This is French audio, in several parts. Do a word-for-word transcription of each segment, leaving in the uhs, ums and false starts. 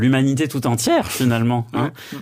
l'humanité tout entière finalement, hein, ouais.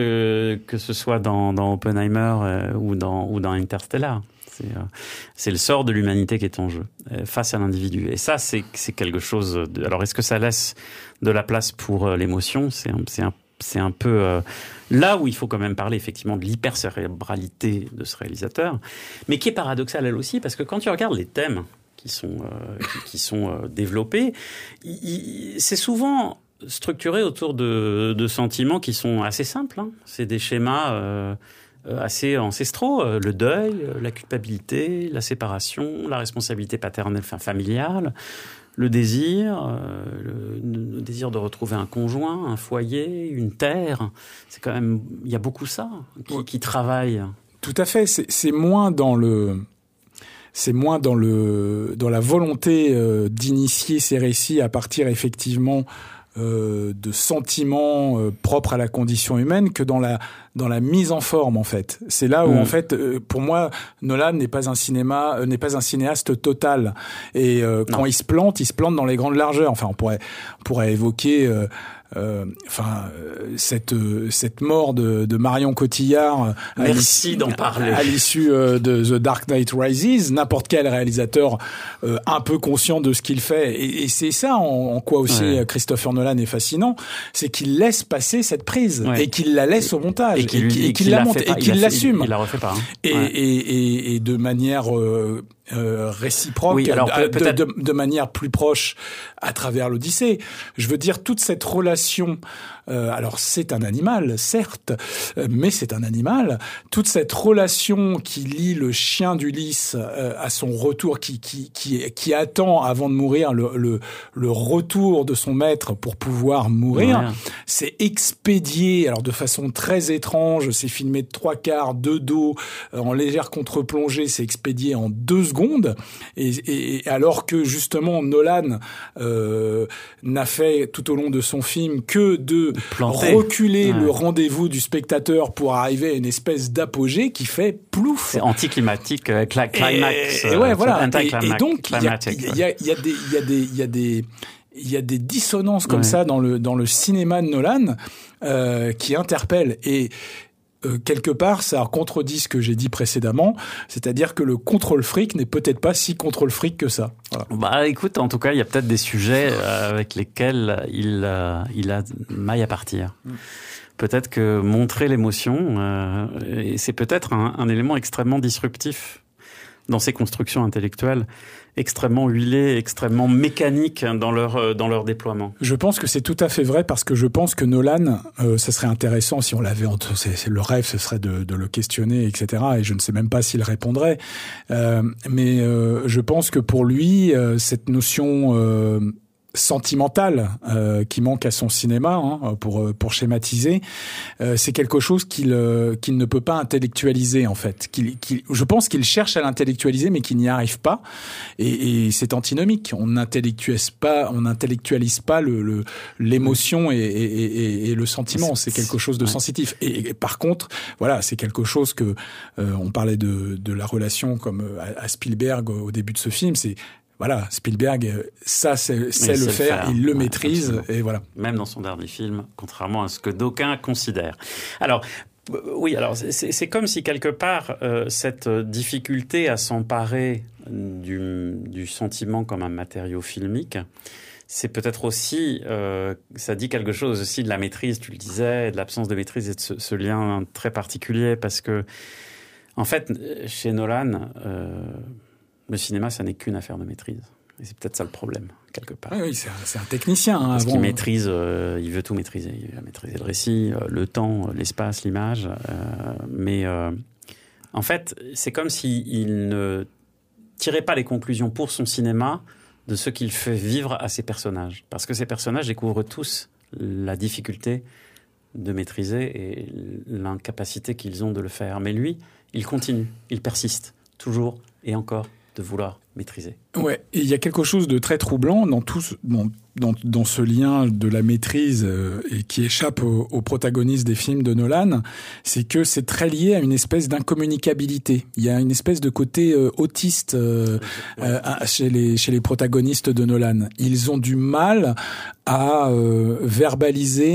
que que ce soit dans, dans Oppenheimer euh, ou dans ou dans Interstellar. C'est, euh, c'est le sort de l'humanité qui est en jeu euh, face à l'individu. Et ça, c'est, c'est quelque chose de... Alors, est-ce que ça laisse de la place pour euh, l'émotion ? C'est un, c'est un, c'est un peu euh, là où il faut quand même parler effectivement de l'hypercérébralité de ce réalisateur, mais qui est paradoxale elle aussi, parce que quand tu regardes les thèmes qui sont, euh, qui, qui sont euh, développés, il, il, c'est souvent structuré autour de, de sentiments qui sont assez simples. Hein. C'est des schémas... Euh, assez ancestraux, le deuil, la culpabilité, la séparation, la responsabilité paternelle, enfin familiale, le désir, le, le désir de retrouver un conjoint, un foyer, une terre. C'est quand même, il y a beaucoup ça qui, qui travaille. Tout à fait. C'est, c'est moins dans le, c'est moins dans le, dans la volonté euh, d'initier ces récits à partir effectivement Euh, de sentiments euh, propres à la condition humaine que dans la dans la mise en forme en fait. C'est là où mmh. en fait euh, pour moi Nolan n'est pas un cinéma euh, n'est pas un cinéaste total et euh, quand il se plante, il se plante dans les grandes largeurs. Enfin on pourrait on pourrait évoquer euh, Euh, enfin, euh, cette euh, cette mort de, de Marion Cotillard. Merci d'en parler. À l'issue euh, de The Dark Knight Rises, n'importe quel réalisateur euh, un peu conscient de ce qu'il fait, et, et c'est ça en, en quoi aussi ouais. Christopher Nolan est fascinant, c'est qu'il laisse passer cette prise ouais. et qu'il la laisse au montage et qu'il, et qu'il, et et qu'il qu'il la la monte pas, et qu'il il l'assume. Il, il la refait pas. Hein. Et, ouais. et, et, et de manière euh, Euh, réciproque, oui, alors, de, peut-être... de, de manière plus proche à travers l'Odyssée. Je veux dire, toute cette relation, euh, alors c'est un animal, certes, euh, mais c'est un animal, toute cette relation qui lie le chien d'Ulysse euh, à son retour, qui, qui, qui, qui attend avant de mourir le, le, le retour de son maître pour pouvoir mourir, ouais. c'est expédié, alors de façon très étrange, c'est filmé de trois quarts, de dos, euh, en légère contre-plongée, c'est expédié en deux secondes. Et, et, et alors que justement Nolan euh, n'a fait tout au long de son film que de Planté. reculer ouais. le rendez-vous du spectateur pour arriver à une espèce d'apogée qui fait plouf. C'est anticlimatique, euh, cla- climax. Et, et ouais, voilà. Et, et donc il y a, il y, a, il y a des, il y a des, il y a des il y a des dissonances comme ouais. ça dans le dans le cinéma de Nolan euh, qui interpellent et Euh, quelque part, ça contredit ce que j'ai dit précédemment, c'est-à-dire que le contrôle fric n'est peut-être pas si contrôle fric que ça. Voilà. Bah, écoute, en tout cas, il y a peut-être des sujets euh, avec lesquels il euh, il a maille à partir. Mm. Peut-être que montrer l'émotion, euh, et c'est peut-être un, un élément extrêmement disruptif dans ces constructions intellectuelles, extrêmement huilées, extrêmement mécaniques dans leur dans leur déploiement. Je pense que c'est tout à fait vrai parce que je pense que Nolan, euh, ça serait intéressant si on l'avait entre, c'est, c'est le rêve, ce serait de, de le questionner, et cetera. Et je ne sais même pas s'il répondrait, euh, mais euh, je pense que pour lui, euh, cette notion euh, sentimentale euh, qui manque à son cinéma, hein, pour pour schématiser, euh, c'est quelque chose qu'il euh, qu'il ne peut pas intellectualiser en fait. Qu'il, qu'il, je pense qu'il cherche à l'intellectualiser, mais qu'il n'y arrive pas. Et, et c'est antinomique. On n'intellectualise pas, on n'intellectualise pas le, le l'émotion et, et, et, et le sentiment. C'est, c'est quelque chose de ouais. sensitif. Et, et par contre, voilà, c'est quelque chose que euh, on parlait de de la relation comme à, à Spielberg au début de ce film. C'est Voilà, Spielberg, ça, c'est, c'est le faire, faire, il le ouais, maîtrise, absolument. Et voilà. Même dans son dernier film, contrairement à ce que d'aucuns considèrent. Alors, euh, oui, alors c'est, c'est comme si quelque part euh, cette difficulté à s'emparer du, du sentiment comme un matériau filmique, c'est peut-être aussi, euh, ça dit quelque chose aussi de la maîtrise, tu le disais, de l'absence de maîtrise et de ce, ce lien très particulier, parce que, en fait, chez Nolan, euh, le cinéma, ça n'est qu'une affaire de maîtrise. Et c'est peut-être ça le problème, quelque part. Oui, oui c'est, un, c'est un technicien. Hein, Parce avant... qu'il maîtrise, euh, il veut tout maîtriser. Il va maîtriser le récit, euh, le temps, l'espace, l'image. Euh, mais euh, en fait, c'est comme s'il ne tirait pas les conclusions pour son cinéma de ce qu'il fait vivre à ses personnages. Parce que ces personnages découvrent tous la difficulté de maîtriser et l'incapacité qu'ils ont de le faire. Mais lui, il continue, il persiste, toujours et encore, de vouloir maîtriser. Ouais, et il y a quelque chose de très troublant dans tout ce, dans, dans, dans ce lien de la maîtrise euh, et qui échappe aux, aux protagonistes des films de Nolan, c'est que c'est très lié à une espèce d'incommunicabilité. Il y a une espèce de côté euh, autiste euh, ouais. euh, chez les chez les protagonistes de Nolan. Ils ont du mal à euh, verbaliser